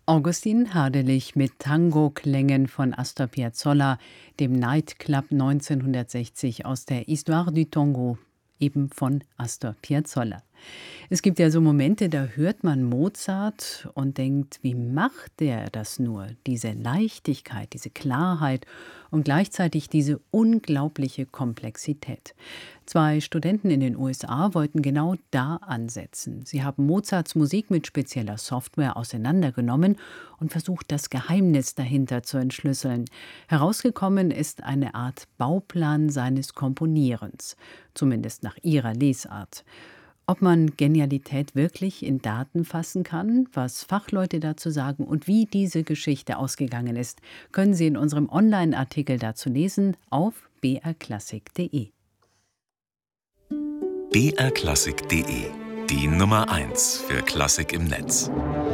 Augustin Hardelich mit Tango-Klängen von Astor Piazzolla, dem Nightclub 1960 aus der Histoire du Tango, eben von Astor Piazzolla. Es gibt ja so Momente, da hört man Mozart und denkt, wie macht der das nur? Diese Leichtigkeit, diese Klarheit und gleichzeitig diese unglaubliche Komplexität. 2 Studenten in den USA wollten genau da ansetzen. Sie haben Mozarts Musik mit spezieller Software auseinandergenommen und versucht, das Geheimnis dahinter zu entschlüsseln. Herausgekommen ist eine Art Bauplan seines Komponierens, zumindest nach ihrer Lesart. Ob man Genialität wirklich in Daten fassen kann, was Fachleute dazu sagen und wie diese Geschichte ausgegangen ist, können Sie in unserem Online-Artikel dazu lesen auf brklassik.de. brklassik.de, die Nummer 1 für Klassik im Netz.